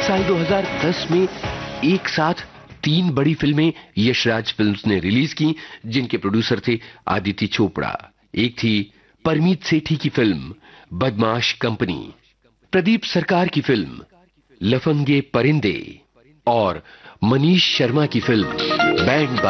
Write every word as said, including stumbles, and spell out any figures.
साल दो हज़ार दस में एक साथ तीन बड़ी फिल्में यशराज फिल्म्स ने रिलीज की, जिनके प्रोड्यूसर थे आदित्य चोपड़ा। एक थी परमीत सेठी की फिल्म बदमाश कंपनी, प्रदीप सरकार की फिल्म लफंगे परिंदे और मनीष शर्मा की फिल्म बैंड